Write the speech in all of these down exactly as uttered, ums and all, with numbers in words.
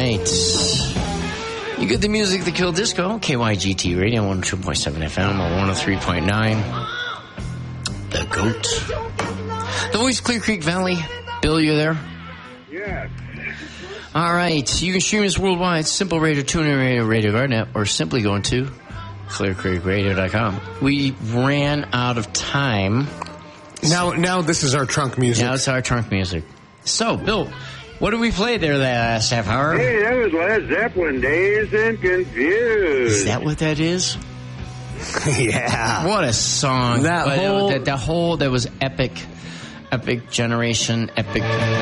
right. You get the music that killed disco. K Y G T Radio, one oh two point seven F M or one oh three point nine. The GOAT. The voice, Clear Creek Valley. Bill, you there? Yes. All right. You can stream us worldwide. Simple Radio, TuneIn Radio, Radio Garden, or simply going to clear creek radio dot com. We ran out of time. Now, now this is our trunk music. Now it's our trunk music. So, Bill, what did we play there that last half hour? Hey, that was Led Zeppelin, Dazed and Confused. Is that what that is? Yeah. What a song. That but whole... It, that, that whole, that was epic, epic generation, epic,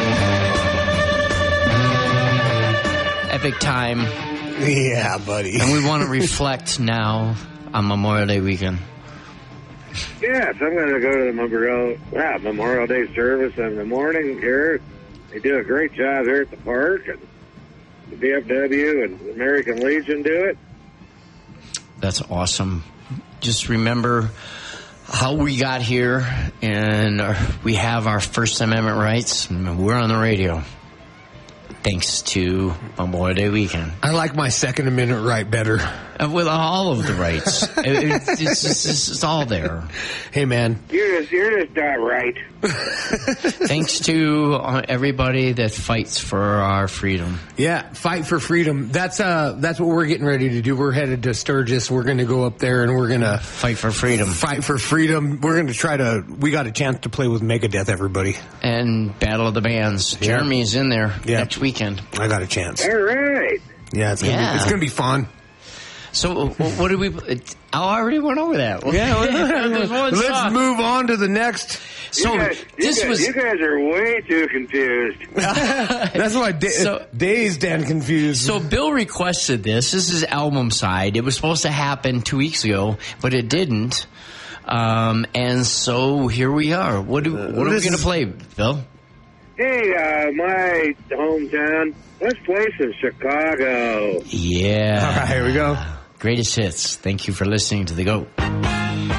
epic time. Yeah, buddy. And we want to reflect now on Memorial Day weekend. Yes, I'm going to go to the Memorial, yeah, Memorial Day service in the morning here. They do a great job here at the park, and the B F W and the American Legion do it. That's awesome. Just remember how we got here, and our, we have our First Amendment rights. We're on the radio. Thanks to Memorial Day weekend. I like my Second Amendment right better. Uh, with all of the rights. it, it, it's, it's, it's, it's all there. Hey, man. You're just, you're just not right. Thanks to uh, everybody that fights for our freedom. Yeah, fight for freedom. That's uh, that's what we're getting ready to do. We're headed to Sturgis. We're going to go up there and we're going to fight for freedom. Fight for freedom. We're going to try to. We got a chance to play with Megadeth, everybody. And Battle of the Bands. Yeah. Jeremy's in there yeah. next weekend. I got a chance. All right. Yeah, it's gonna yeah. be, it's going to be fun. So, what did we... I already went over that. Yeah, let's move on to the next. So, you guys, you this guys, was... You guys are way too confused. That's why da- so, dazed and confused. So, Bill requested this. This is album side. It was supposed to happen two weeks ago, but it didn't. Um, and so, here we are. What, do, what are we going to play, Bill? Hey, uh, my hometown. Let's play some Chicago. Yeah. All right, here we go. Greatest hits. Thank you for listening to The GOAT.